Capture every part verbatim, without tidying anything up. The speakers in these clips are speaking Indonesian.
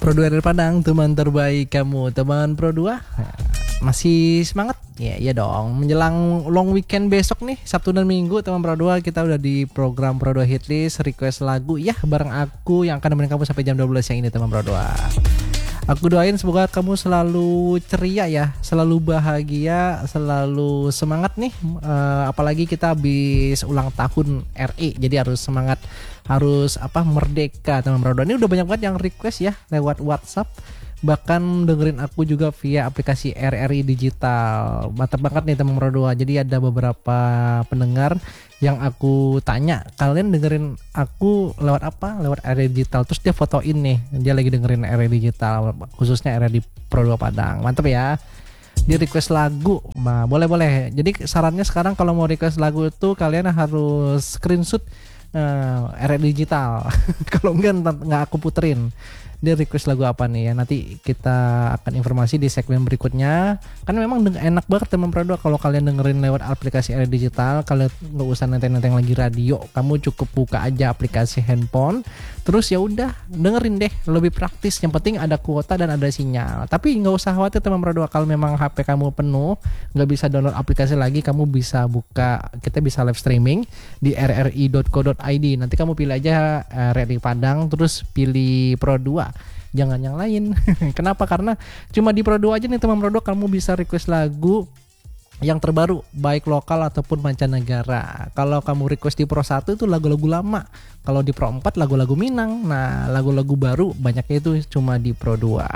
Pro dua dari Padang, teman terbaik kamu. Teman Pro dua masih semangat? Ya, iya dong. Menjelang long weekend besok nih, Sabtu dan Minggu, teman Pro dua kita udah di program Pro dua Hitlist request lagu ya bareng aku yang akan nemenin kamu sampai jam dua belas yang ini, teman Pro dua. Aku doain semoga kamu selalu ceria ya, selalu bahagia, selalu semangat nih. Uh, apalagi kita habis ulang tahun R I, jadi harus semangat, harus apa merdeka, teman Pro dua. Ini udah banyak banget yang request ya lewat WhatsApp. Bahkan dengerin aku juga via aplikasi R R I Digital. Mantap banget nih teman Pro dua. Jadi ada beberapa pendengar yang aku tanya, kalian dengerin aku lewat apa? Lewat R R I Digital. Terus dia fotoin nih, dia lagi dengerin R R I Digital, khususnya R R I Pro dua Padang. Mantap ya. Di request lagu, nah, boleh-boleh. Jadi sarannya sekarang kalau mau request lagu itu kalian harus screenshot uh, R R I Digital. Kalau enggak nggak aku puterin. Dia request lagu apa nih ya, nanti kita akan informasi di segmen berikutnya. Karena memang enak banget teman Pro dua kalau kalian dengerin lewat aplikasi R R I Digital. Kalian nggak usah nenteng-nenteng lagi radio, kamu cukup buka aja aplikasi handphone, terus ya udah dengerin deh, lebih praktis. Yang penting ada kuota dan ada sinyal. Tapi nggak usah khawatir teman Pro dua, kalau memang H P kamu penuh nggak bisa download aplikasi lagi, kamu bisa buka, kita bisa live streaming di r r i dot co dot i d. Nanti kamu pilih aja R R I Padang, terus pilih Pro dua, jangan yang lain. Kenapa? Karena cuma di Pro dua aja nih teman Pro dua kamu bisa request lagu yang terbaru, baik lokal ataupun mancanegara. Kalau kamu request di Pro satu itu lagu-lagu lama, kalau di Pro empat lagu-lagu Minang. Nah, lagu-lagu baru banyaknya itu cuma di Pro dua.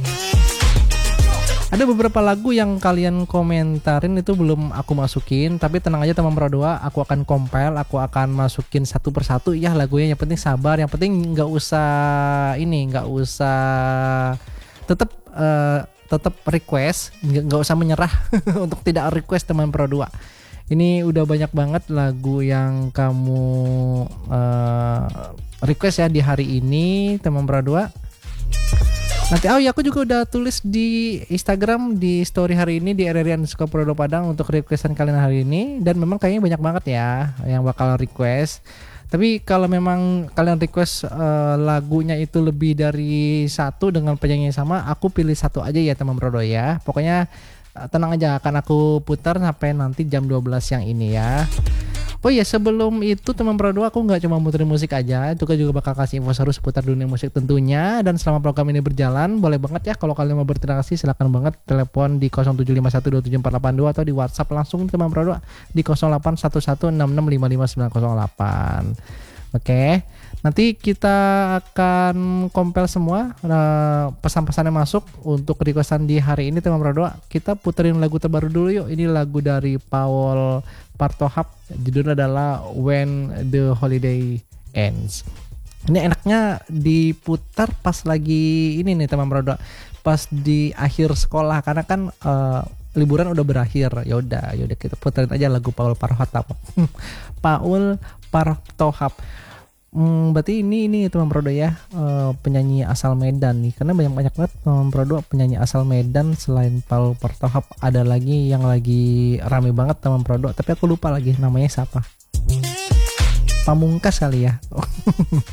Ada beberapa lagu yang kalian komentarin itu belum aku masukin, tapi tenang aja teman Pro dua, aku akan compile, aku akan masukin satu persatu ya lagunya. Yang penting sabar, yang penting nggak usah ini, nggak usah, tetap uh, tetap request, nggak usah menyerah untuk tidak request teman Pro dua. Ini udah banyak banget lagu yang kamu uh, request ya di hari ini teman Pro dua. Nanti oh ya aku juga udah tulis di Instagram di story hari ini di R R I underscore Pro dua Padang untuk requestan kalian hari ini, dan memang kayaknya banyak banget ya yang bakal request. Tapi kalau memang kalian request uh, lagunya itu lebih dari satu dengan penyanyi yang sama, aku pilih satu aja ya teman Pro dua ya. Pokoknya uh, tenang aja, akan aku putar sampai nanti jam dua belas yang ini ya. Oh iya, sebelum itu teman Pro dua, aku nggak cuma muterin musik aja, juga juga bakal kasih info seru seputar dunia musik tentunya. Dan selama program ini berjalan, boleh banget ya kalau kalian mau berinteraksi, silakan banget telepon di nol tujuh lima satu dua tujuh empat delapan dua atau di WhatsApp langsung teman Pro dua di nol delapan satu satu enam enam lima lima sembilan nol delapan. Oke, nanti kita akan compile semua uh, pesan-pesan yang masuk untuk requestan di hari ini teman Pro dua. Kita puterin lagu terbaru dulu yuk. Ini lagu dari Paul Partohap, judulnya adalah When the Holiday Ends. Ini enaknya diputar pas lagi ini nih teman Pro dua, pas di akhir sekolah, karena kan uh, liburan udah berakhir. Ya udah, ya udah kita puterin aja lagu Paul Partohap. Paul Partohap. Hmm, berarti ini ini teman Pro dua ya, uh, penyanyi asal Medan nih, karena banyak-banyak banget teman Pro dua penyanyi asal Medan. Selain Paul Partohap ada lagi yang lagi rame banget teman Pro dua, tapi aku lupa lagi namanya siapa. Pamungkas kali ya.